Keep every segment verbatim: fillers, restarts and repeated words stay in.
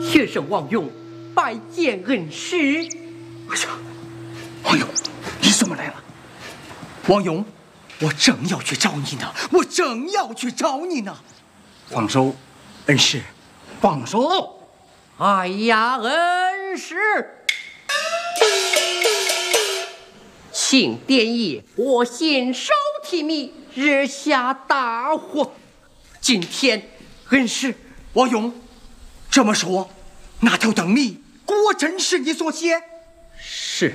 学生王勇拜见恩师。 哎呀，王勇，你怎么来了？王勇，我正要去找你呢，我正要去找你呢。放手，恩师，放手！ 哎呀，恩师，庆典夜我信手提米，惹下大祸。今天恩师王勇，这么说，那条灯谜果真是你所写？ 是。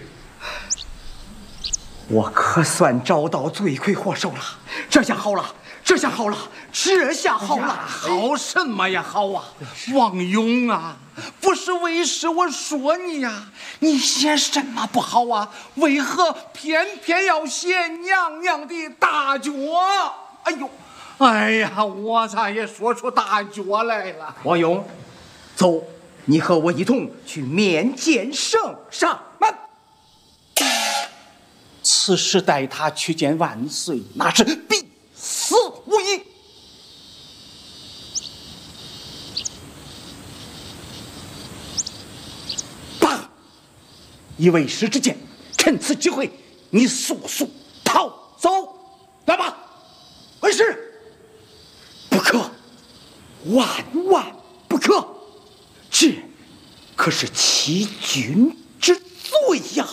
我可算找到罪魁祸首了，这下好了，这下好了，这下好了。 好什么呀？好啊，王勇啊，不是为师我说你呀，你写什么不好啊？为何偏偏要写娘娘的大脚？哎呦，哎呀，我咋也说出大脚来了。 王勇，走，你和我一同去面见圣上。慢。 此时带他去见万岁，那是必死无疑。爸，以为师之见，趁此机会，你速速逃走，来吧！为师， 不可，万万不可！这可是欺君之罪呀！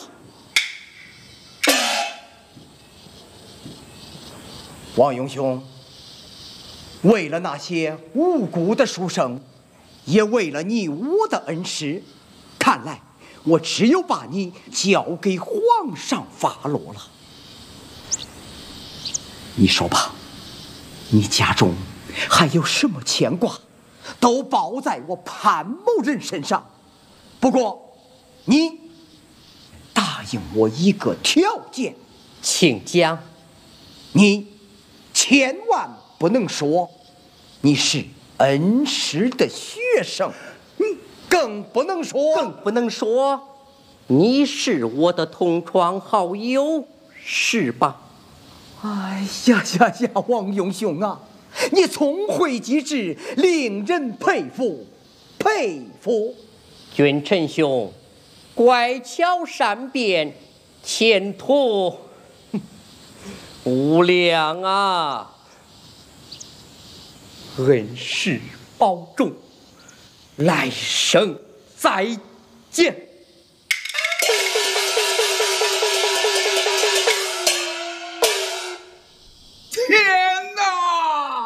王勇兄，为了那些无辜的书生，也为了你我的恩师，看来我只有把你交给皇上发落了。你说吧，你家中还有什么牵挂，都包在我潘某人身上。不过，你答应我一个条件， 请讲。 你千万不能说你是恩师的学生，你更不能说， 更不能说你是我的同窗好友，是吧？ 哎呀呀呀，王勇兄啊，你聪慧机智，令人佩服佩服。 君臣兄，乖巧善辩，前途无量啊！恩师保重，来生再见。